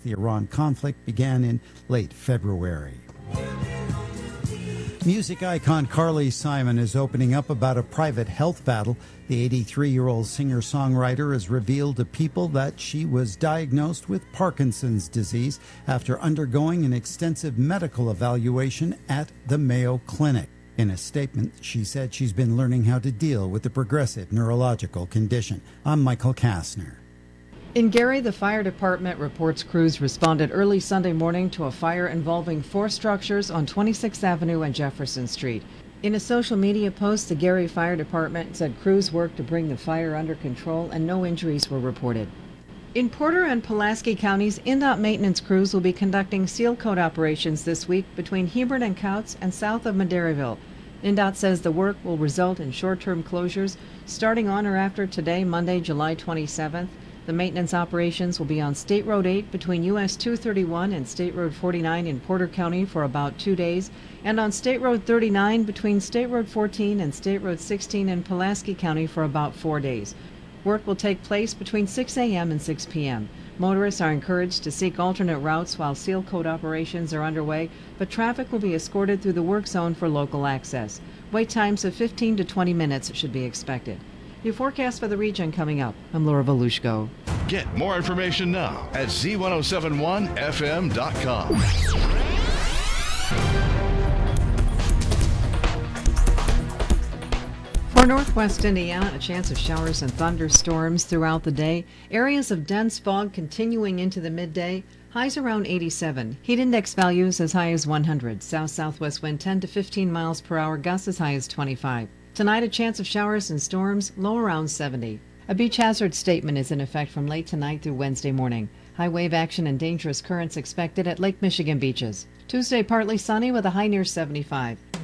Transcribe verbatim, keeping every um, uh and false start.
The Iran conflict began in late February. Music icon Carly Simon is opening up about a private health battle. The eighty-three-year-old singer-songwriter has revealed to People that she was diagnosed with Parkinson's disease after undergoing an extensive medical evaluation at the Mayo Clinic. In a statement, she said she's been learning how to deal with the progressive neurological condition. I'm Michael Kastner. In Gary, the fire department reports crews responded early Sunday morning to a fire involving four structures on twenty-sixth Avenue and Jefferson Street. In a social media post, the Gary Fire Department said crews worked to bring the fire under control and no injuries were reported. In Porter and Pulaski counties, I N D O T maintenance crews will be conducting seal coat operations this week between Hebron and Couts and south of Madeiraville. I N D O T says the work will result in short-term closures starting on or after today, Monday, July twenty-seventh. The maintenance operations will be on State Road eight between U S two thirty-one and State Road forty-nine in Porter County for about two days, and on State Road thirty-nine between State Road fourteen and State Road sixteen in Pulaski County for about four days. Work will take place between six a.m. and six p.m. Motorists are encouraged to seek alternate routes while seal coat operations are underway, but traffic will be escorted through the work zone for local access. Wait times of fifteen to twenty minutes should be expected. Your forecast for the region coming up. I'm Laura Volushko. Get more information now at Z ten seventy-one F M dot com. For northwest Indiana, a chance of showers and thunderstorms throughout the day. Areas of dense fog continuing into the midday. Highs around eighty-seven. Heat index values as high as one hundred. South-southwest wind ten to fifteen miles per hour. Gusts as high as twenty-five. Tonight, a chance of showers and storms, low around seventy. A beach hazard statement is in effect from late tonight through Wednesday morning. High wave action and dangerous currents expected at Lake Michigan beaches. Tuesday, partly sunny with a high near seventy-five.